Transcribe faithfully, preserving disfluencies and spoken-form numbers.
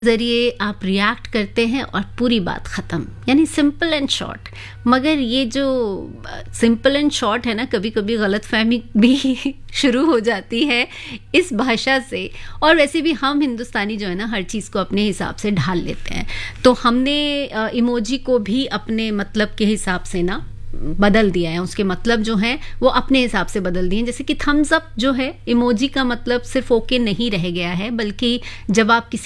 ज़रिए आप रिएक्ट करते हैं और पूरी बात ख़त्म, यानी सिंपल एंड शॉर्ट। मगर ये जो सिंपल एंड शॉर्ट है ना, कभी कभी गलतफहमी भी शुरू हो जाती है इस भाषा से। और वैसे भी हम हिंदुस्तानी जो है ना, हर चीज़ को अपने हिसाब से ढाल लेते हैं। तो हमने इमोजी को भी अपने मतलब के हिसाब से ना बदल दिया है, उसके मतलब जो हैं वो अपने हिसाब से बदल दिए हैं। जैसे कि थम्स अप जो है, इमोजी का मतलब सिर्फ ओके नहीं रह गया है, बल्कि जब आप किसी